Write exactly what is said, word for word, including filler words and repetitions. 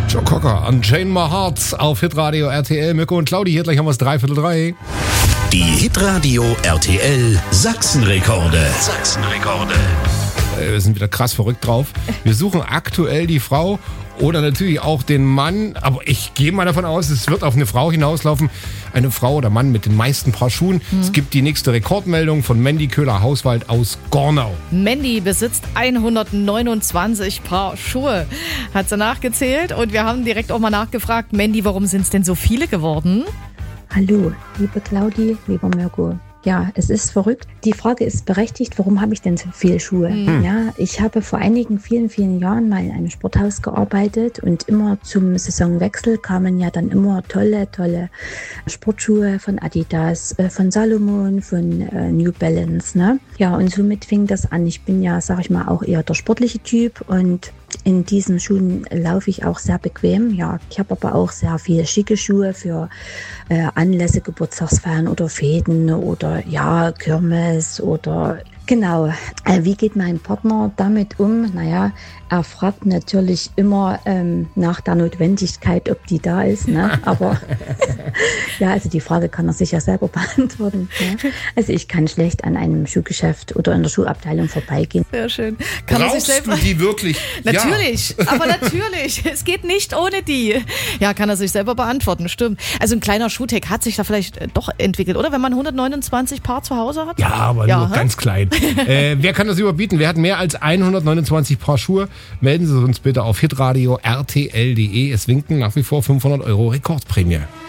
Joe Cocker, Unchain My Heart auf Hitradio R T L. Mirko und Claudi, hier gleich haben wir es dreiviertel drei. Die Hitradio R T L Sachsenrekorde. Sachsenrekorde. Wir sind wieder krass verrückt drauf. Wir suchen aktuell die Frau oder natürlich auch den Mann, aber ich gehe mal davon aus, es wird auf eine Frau hinauslaufen. Eine Frau oder Mann mit den meisten Paar Schuhen. Mhm. Es gibt die nächste Rekordmeldung von Mandy Köhler-Hauswald aus Gornau. Mandy besitzt hundertneunundzwanzig Paar Schuhe, hat sie nachgezählt. Und wir haben direkt auch mal nachgefragt, Mandy, warum sind es denn so viele geworden? Hallo, liebe Claudi, lieber Mirko. Ja, es ist verrückt. Die Frage ist berechtigt, warum habe ich denn so viele Schuhe? Mhm. Ja, ich habe vor einigen vielen, vielen Jahren mal in einem Sporthaus gearbeitet und immer zum Saisonwechsel kamen ja dann immer tolle, tolle Sportschuhe von Adidas, von Salomon, von äh, New Balance. Ne? Ja, und somit fing das an. Ich bin ja, sag ich mal, auch eher der sportliche Typ und in diesen Schuhen laufe ich auch sehr bequem. Ja, ich habe aber auch sehr viele schicke Schuhe für äh, Anlässe, Geburtstagsfeiern oder Feten oder ja, Kirmes oder genau. Äh, wie geht mein Partner damit um? Naja, er fragt natürlich immer ähm, nach der Notwendigkeit, ob die da ist. Ne? Aber ja, also die Frage kann er sich ja selber beantworten. Ja? Also ich kann schlecht an einem Schuhgeschäft oder in der Schuhabteilung vorbeigehen. Sehr schön. Kann Brauchst man sich selber... du die wirklich? Natürlich, ja. Aber natürlich. Es geht nicht ohne die. Ja, kann er sich selber beantworten, stimmt. Also ein kleiner Schuhtech hat sich da vielleicht doch entwickelt, oder? Wenn man hundertneunundzwanzig Paar zu Hause hat? Ja, aber ja, nur hä? ganz klein. äh, wer kann das überbieten? Wer hat mehr als hundertneunundzwanzig Paar Schuhe? Melden Sie uns bitte auf hitradio R T L punkt de. Es winken nach wie vor fünfhundert Euro Rekordprämie.